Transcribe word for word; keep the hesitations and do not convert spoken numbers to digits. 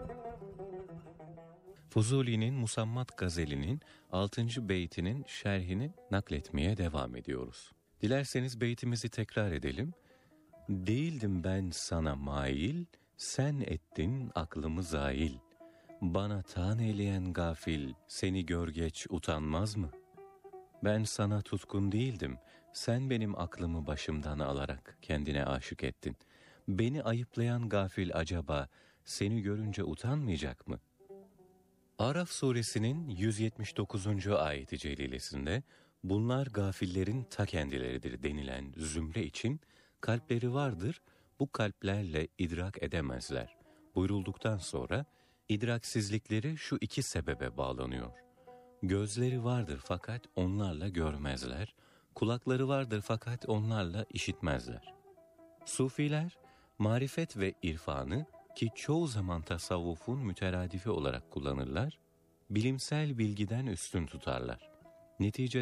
Fuzuli'nin Musammat Gazeli'nin altıncı beytinin şerhini nakletmeye devam ediyoruz. Dilerseniz beytimizi tekrar edelim. Değildim ben sana mail, sen ettin aklımı zail. Bana tan eyleyen gafil, seni gör geç utanmaz mı? Ben sana tutkun değildim, sen benim aklımı başımdan alarak kendine aşık ettin. Beni ayıplayan gafil acaba seni görünce utanmayacak mı? Araf suresinin yüz yetmiş dokuzuncu ayeti celilesinde bunlar gafillerin ta kendileridir denilen zümre için kalpleri vardır, bu kalplerle idrak edemezler buyurulduktan sonra idraksizlikleri şu iki sebebe bağlanıyor. Gözleri vardır fakat onlarla görmezler, kulakları vardır fakat onlarla işitmezler. Sufiler, marifet ve irfanı ki çoğu zaman tasavvufun müteradifi olarak kullanırlar, bilimsel bilgiden üstün tutarlar. Neticede